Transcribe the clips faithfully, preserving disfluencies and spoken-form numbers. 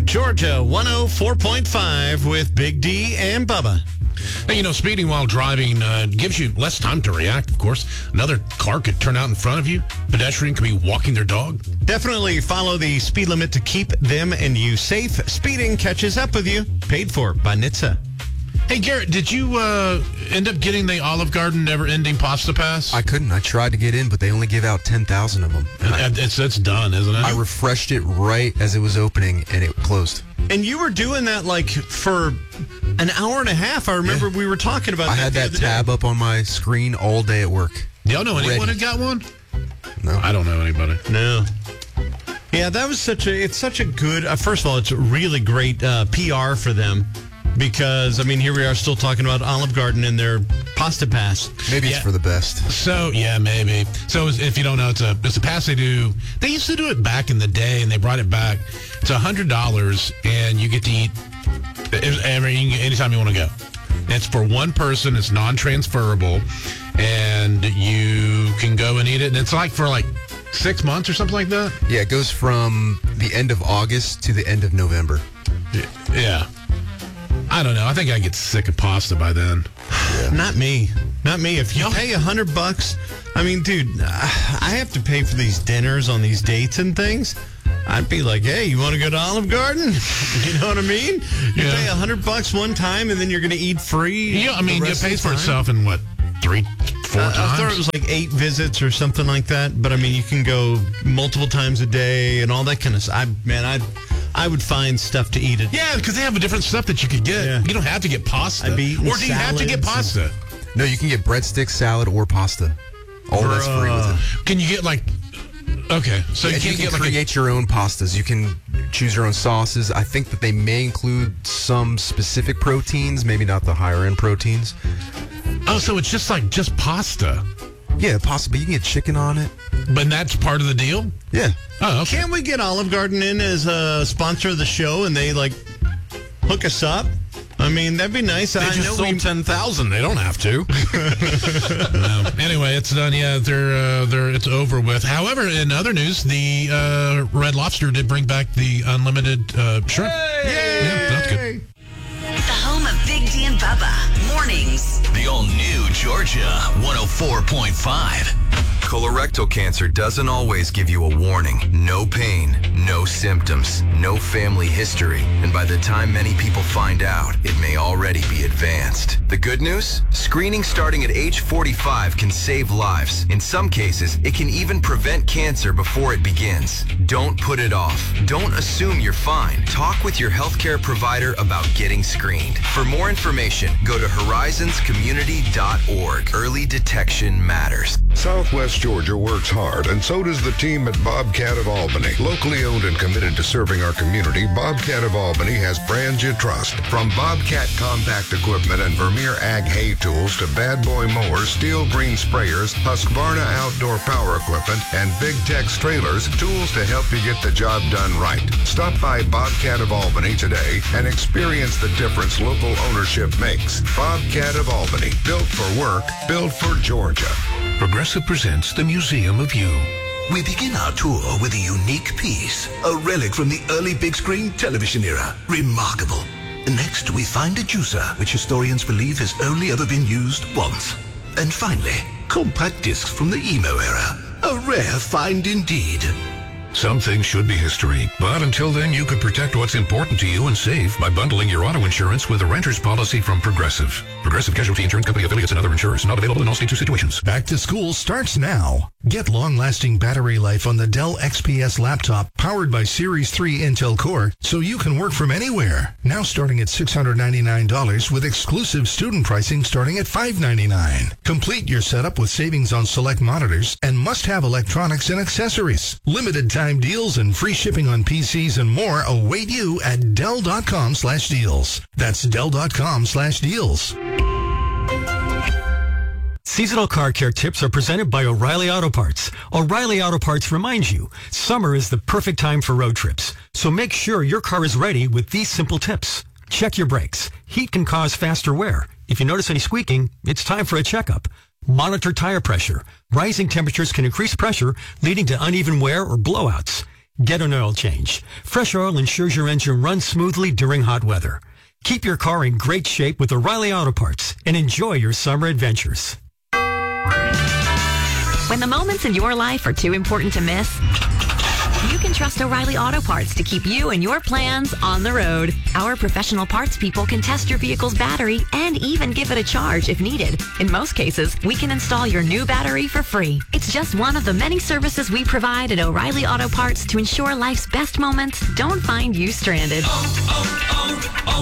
Georgia one oh four point five with Big D and Bubba. Hey, you know, speeding while driving uh, gives you less time to react, of course. Another car could turn out in front of you. Pedestrian could be walking their dog. Definitely follow the speed limit to keep them and you safe. Speeding catches up with you. Paid for by N H T S A. Hey, Garrett, did you uh, end up getting the Olive Garden never-ending pasta pass? I couldn't. I tried to get in, but they only give out ten thousand of them. And I, it's, it's done, isn't it? I refreshed it right as it was opening, and it closed. And you were doing that like for an hour and a half. I remember yeah. we were talking about I that. I had that tab day. up on my screen all day at work. Do y'all know anyone that got one? No. I don't know anybody. No. Yeah, that was such a, it's such a good, uh, first of all, it's really great uh, P R for them. Because, I mean, here we are still talking about Olive Garden and their pasta pass. Maybe yeah. it's for the best. So, yeah, maybe. So, if you don't know, it's a it's a pass they do. They used to do it back in the day, and they brought it back. It's one hundred dollars, and you get to eat every anytime you want to go. It's for one person. It's non-transferable, and you can go and eat it. And it's like for like six months or something like that. Yeah, it goes from the end of August to the end of November. Yeah. I don't know. I think I get sick of pasta by then. Yeah. Not me. Not me. If you no. pay a hundred bucks, I mean, dude, I have to pay for these dinners on these dates and things. I'd be like, hey, you want to go to Olive Garden? You know what I mean? You yeah. pay a hundred bucks one time, and then you're going to eat free. Yeah, I mean, it pays for itself in what, three, four uh, times? I thought it was like eight visits or something like that. But I mean, you can go multiple times a day and all that kind of stuff. I, man, I. I would find stuff to eat it. Yeah, because they have a different stuff that you could get. Yeah. You don't have to get pasta. Or do you have to get pasta? And... No, you can get breadsticks, salad, or pasta. All Bruh. That's free with it. Can you get like... Okay, so yeah, you, you can get create like a... your own pastas. You can choose your own sauces. I think that they may include some specific proteins, maybe not the higher-end proteins. Oh, so it's just like just pasta. Yeah, possibly. You can get chicken on it. But that's part of the deal? Yeah. Oh, okay. Can't we get Olive Garden in as a sponsor of the show and they, like, hook us up? I mean, that'd be nice. They I just know sold we... ten thousand. They don't have to. No. Anyway, it's done. Yeah, they're, uh, they're, it's over with. However, in other news, the uh, Red Lobster did bring back the unlimited uh, shrimp. Yay! Yay! Yeah, that's good. The home of Big D and Bubba. Mornings. The all-new Georgia one oh four point five. Colorectal cancer doesn't always give you a warning. No pain, no symptoms, no family history. And by the time many people find out, it may already be advanced. The good news? Screening starting at age forty-five can save lives. In some cases, it can even prevent cancer before it begins. Don't put it off. Don't assume you're fine. Talk with your healthcare provider about getting screened. For more information, go to horizons community dot org. Early detection matters. Southwest Georgia works hard, and so does the team at Bobcat of Albany. Locally owned and committed to serving our community, Bobcat of Albany has brands you trust. From Bobcat compact equipment and Vermeer Ag hay tools to Bad Boy mowers, Steel Green sprayers, Husqvarna outdoor power equipment, and Big Tex trailers, tools to help you get the job done right. Stop by Bobcat of Albany today and experience the difference local ownership makes. Bobcat of Albany, built for work, built for Georgia. Progressive presents the Museum of You. We begin our tour with a unique piece, a relic from the early big screen television era. Remarkable. Next, we find a juicer, which historians believe has only ever been used once. And finally, compact discs from the emo era. A rare find indeed. Some things should be history, but until then, you could protect what's important to you and save by bundling your auto insurance with a renter's policy from Progressive. Progressive Casualty Insurance Company affiliates and other insurers. Not available in all states or situations. Back to school starts now. Get long-lasting battery life on the Dell X P S laptop powered by Series three Intel Core so you can work from anywhere. Now starting at six hundred ninety-nine dollars with exclusive student pricing starting at five hundred ninety-nine dollars. Complete your setup with savings on select monitors and must-have electronics and accessories. Limited time deals and free shipping on P Cs and more await you at Dell.com slash deals. That's Dell.com slash deals. Seasonal car care tips are presented by O'Reilly Auto Parts. O'Reilly Auto Parts reminds you, summer is the perfect time for road trips. So make sure your car is ready with these simple tips. Check your brakes. Heat can cause faster wear. If you notice any squeaking, it's time for a checkup. Monitor tire pressure. Rising temperatures can increase pressure, leading to uneven wear or blowouts. Get an oil change. Fresh oil ensures your engine runs smoothly during hot weather. Keep your car in great shape with O'Reilly Auto Parts and enjoy your summer adventures. When the moments in your life are too important to miss, you can trust O'Reilly Auto Parts to keep you and your plans on the road. Our professional parts people can test your vehicle's battery and even give it a charge if needed. In most cases, we can install your new battery for free. It's just one of the many services we provide at O'Reilly Auto Parts to ensure life's best moments don't find you stranded. Oh,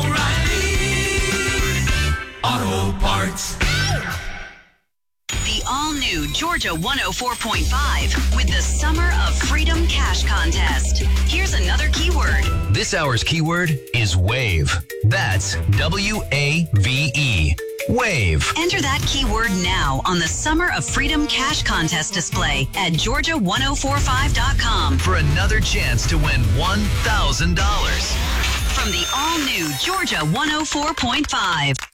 oh, oh, O'Reilly Auto Parts. The all-new Georgia one oh four point five with the Summer of Freedom Cash Contest. Here's another keyword. This hour's keyword is WAVE. That's W A V E. WAVE. Enter that keyword now on the Summer of Freedom Cash Contest display at Georgia one oh four five dot com for another chance to win one thousand dollars. From the all-new Georgia one oh four point five.